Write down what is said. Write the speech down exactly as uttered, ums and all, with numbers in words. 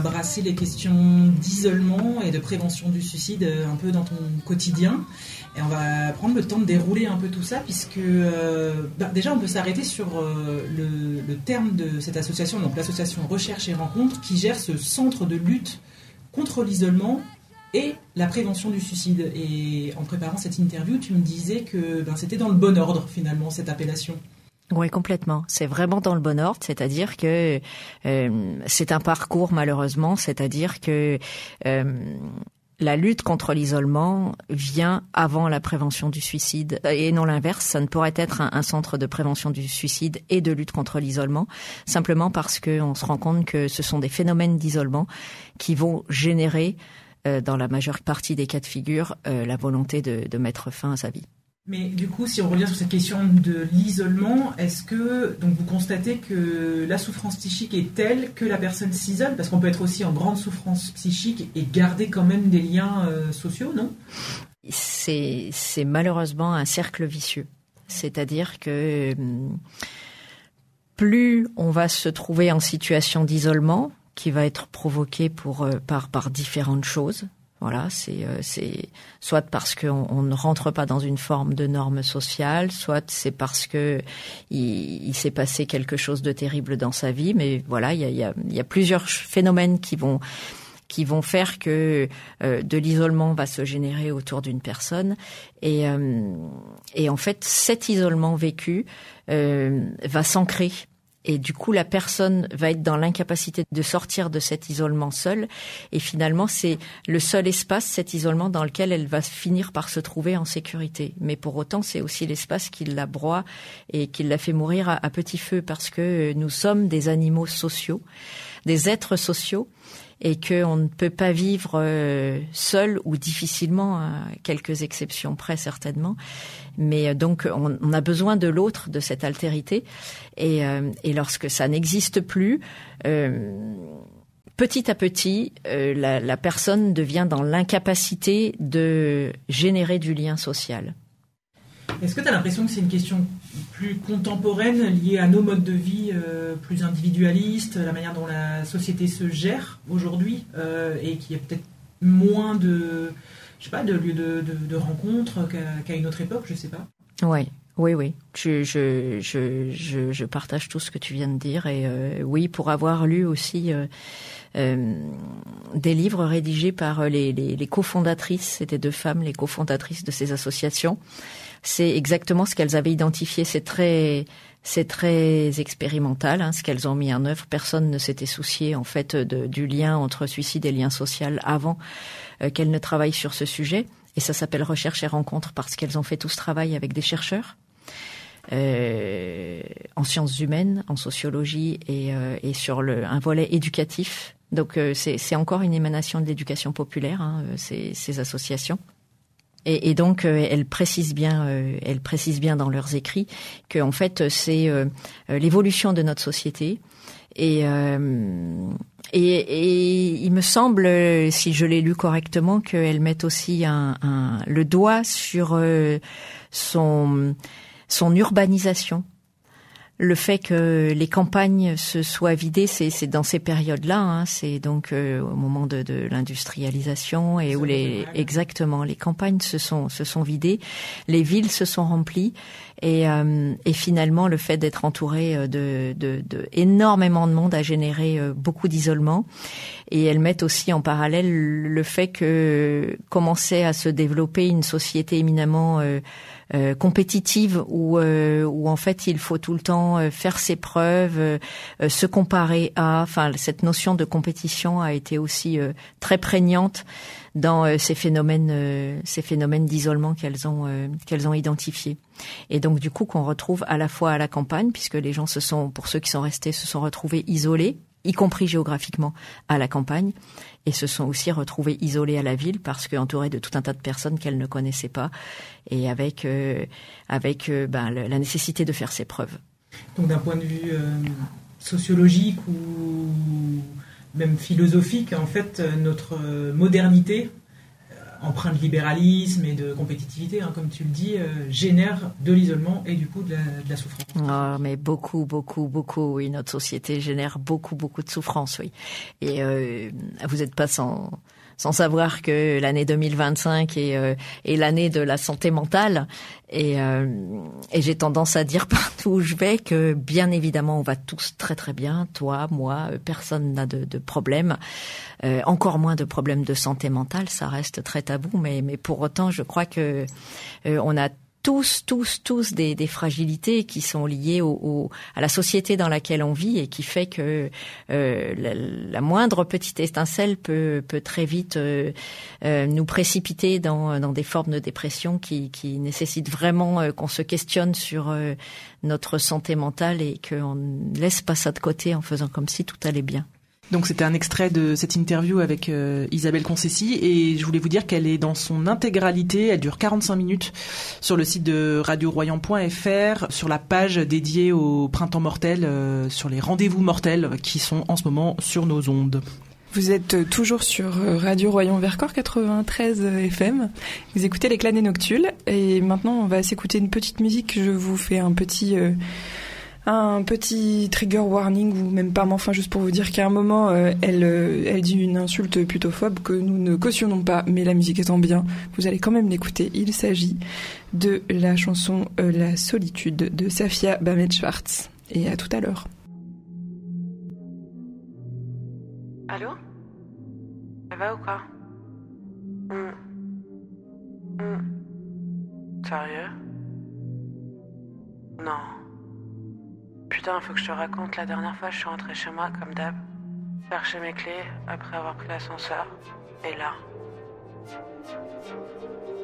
Brasser les questions d'isolement et de prévention du suicide un peu dans ton quotidien. Et on va prendre le temps de dérouler un peu tout ça, puisque euh, bah déjà on peut s'arrêter sur euh, le, le terme de cette association, donc l'association Recherche et Rencontre, qui gère ce centre de lutte contre l'isolement et la prévention du suicide. Et en préparant cette interview, tu me disais que ben, c'était dans le bon ordre finalement cette appellation. Oui, complètement. C'est vraiment dans le bon ordre, c'est-à-dire que euh, c'est un parcours malheureusement, c'est-à-dire que euh, la lutte contre l'isolement vient avant la prévention du suicide et non l'inverse. Ça ne pourrait être un, un centre de prévention du suicide et de lutte contre l'isolement, simplement parce qu'on se rend compte que ce sont des phénomènes d'isolement qui vont générer, euh, dans la majeure partie des cas de figure, euh, la volonté de, de mettre fin à sa vie. Mais du coup, si on revient sur cette question de l'isolement, est-ce que donc vous constatez que la souffrance psychique est telle que la personne s'isole ? Parce qu'on peut être aussi en grande souffrance psychique et garder quand même des liens euh, sociaux, non ? C'est, c'est malheureusement un cercle vicieux. C'est-à-dire que plus on va se trouver en situation d'isolement, qui va être provoquée pour, par, par différentes choses. Voilà, c'est, euh, c'est soit parce qu'on on ne rentre pas dans une forme de norme sociale, soit c'est parce que il, il s'est passé quelque chose de terrible dans sa vie. Mais voilà, il y a, il y a, il y a plusieurs phénomènes qui vont qui vont faire que euh, de l'isolement va se générer autour d'une personne. Et, euh, et en fait, cet isolement vécu euh, va s'ancrer. Et du coup, la personne va être dans l'incapacité de sortir de cet isolement seule. Et finalement, c'est le seul espace, cet isolement, dans lequel elle va finir par se trouver en sécurité. Mais pour autant, c'est aussi l'espace qui la broie et qui la fait mourir à, à petit feu, parce que nous sommes des animaux sociaux, des êtres sociaux, et qu'on ne peut pas vivre euh, seul ou difficilement, à quelques exceptions près certainement. Mais donc on, on a besoin de l'autre, de cette altérité. Et, euh, et lorsque ça n'existe plus, euh, petit à petit, euh, la, la personne devient dans l'incapacité de générer du lien social. Est-ce que tu as l'impression que c'est une question plus contemporaine liée à nos modes de vie euh, plus individualistes, la manière dont la société se gère aujourd'hui, euh, et qu'il y a peut-être moins de, je sais pas, de lieux de, de, de rencontres qu'à, qu'à une autre époque, je sais pas. Ouais. Oui, oui, je, je, je, je, je partage tout ce que tu viens de dire. Et euh, oui, pour avoir lu aussi euh, euh, des livres rédigés par les, les, les cofondatrices, c'était deux femmes, les cofondatrices de ces associations, c'est exactement ce qu'elles avaient identifié. C'est très, c'est très expérimental, hein, ce qu'elles ont mis en œuvre. Personne ne s'était soucié en fait de, du lien entre suicide et lien social avant euh, qu'elles ne travaillent sur ce sujet. Et ça s'appelle Recherche et Rencontre parce qu'elles ont fait tout ce travail avec des chercheurs euh, en sciences humaines, en sociologie et, euh, et sur le, un volet éducatif. Donc euh, c'est, c'est encore une émanation de l'éducation populaire, hein, ces, ces associations. Et, et donc euh, elles précisent bien, euh, elles précisent bien dans leurs écrits que en fait c'est euh, l'évolution de notre société. Et, euh, et, et il me semble, si je l'ai lu correctement, qu'elle met aussi un, un, le doigt sur euh, son, son urbanisation. Le fait que les campagnes se soient vidées, c'est, c'est dans ces périodes-là, hein, c'est donc euh, au moment de, de l'industrialisation et où les exactement les campagnes se sont se sont vidées, les villes se sont remplies et, euh, et finalement le fait d'être entouré de, de, de énormément de monde a généré euh, beaucoup d'isolement. Et elles mettent aussi en parallèle le fait que commençait à se développer une société éminemment euh, Euh, compétitive où euh, où en fait il faut tout le temps euh, faire ses preuves, euh, euh, se comparer à. Enfin, cette notion de compétition a été aussi euh, très prégnante dans euh, ces phénomènes euh, ces phénomènes d'isolement qu'elles ont euh, qu'elles ont identifiés. Et donc du coup qu'on retrouve à la fois à la campagne, puisque les gens se sont, pour ceux qui sont restés, se sont retrouvés isolés, y compris géographiquement à la campagne, et se sont aussi retrouvés isolés à la ville parce qu'entourés de tout un tas de personnes qu'elles ne connaissaient pas, et avec euh, avec euh, ben, la nécessité de faire ses preuves. Donc d'un point de vue euh, sociologique ou même philosophique, en fait, notre modernité empreint de libéralisme et de compétitivité, hein, comme tu le dis, euh, génère de l'isolement et du coup de la, de la souffrance. Oh, mais beaucoup, beaucoup, beaucoup, oui. Notre société génère beaucoup, beaucoup de souffrance, oui. Et euh, vous n'êtes pas sans... sans savoir que l'année deux mille vingt-cinq est, euh, est l'année de la santé mentale. Et, euh, et j'ai tendance à dire partout où je vais que, bien évidemment, on va tous très très bien. Toi, moi, personne n'a de, de problème. Euh, encore moins de problèmes de santé mentale. Ça reste très tabou. Mais, mais pour autant, je crois que euh, on a tous, tous, tous des, des fragilités qui sont liées au, au, à la société dans laquelle on vit et qui fait que euh, la, la moindre petite étincelle peut, peut très vite euh, euh, nous précipiter dans, dans des formes de dépression qui, qui nécessitent vraiment euh, qu'on se questionne sur euh, notre santé mentale et qu'on ne laisse pas ça de côté en faisant comme si tout allait bien. Donc c'était un extrait de cette interview avec euh, Isabelle Concessi et je voulais vous dire qu'elle est dans son intégralité, elle dure quarante-cinq minutes sur le site de radio royan point f r, sur la page dédiée au printemps mortel, euh, sur les rendez-vous mortels qui sont en ce moment sur nos ondes. Vous êtes toujours sur Radio Royan Vercors quatre-vingt-treize F M. Vous écoutez les Clanés Noctules et maintenant on va s'écouter une petite musique. Je vous fais un petit... Euh un petit trigger warning ou même pas, mais enfin juste pour vous dire qu'à un moment euh, elle, euh, elle dit une insulte plutôt phobe que nous ne cautionnons pas, mais la musique étant bien, vous allez quand même l'écouter. Il s'agit de la chanson euh, La Solitude de Safia Bamet-Schwartz. Et à tout à l'heure. Allô? Ça va ou quoi? Mmh. Mmh. Sérieux? Non. Putain, faut que je te raconte, la dernière fois je suis rentrée chez moi comme d'hab, chercher mes clés après avoir pris l'ascenseur, et là...